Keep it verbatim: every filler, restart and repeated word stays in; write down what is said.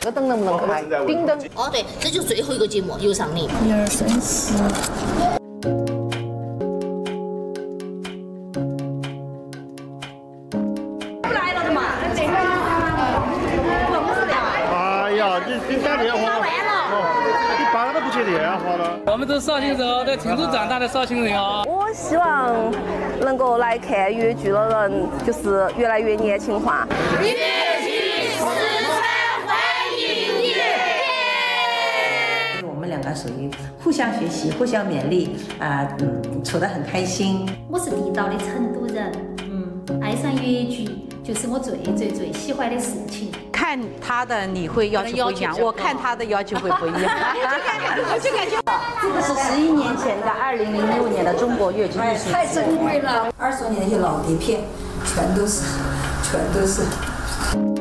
这个灯能不能开？顶灯。 哦，对，这就最后一个节目，有上你。 一二三四。 来了的嘛？ 哎呀，你你打电话。 你爸都不接电话了。 我们都是绍兴人哦，在成都长大的绍兴人哦。 我希望能够来看粤剧的人，就是越来越年轻化。 粤剧四川欢迎你！ 我们两个属于互相学习、互相勉励啊，嗯，处得很开心。 我是地道的成都人，嗯，爱上粤剧就是我最最最喜欢的事情。 看他的你会要求不一样，我看他的要求会不一样。 我就感觉这个是十一年前的二零零六年的中国粤剧艺术， 太珍贵了。 二十多年那些老碟片，全都是，全都是。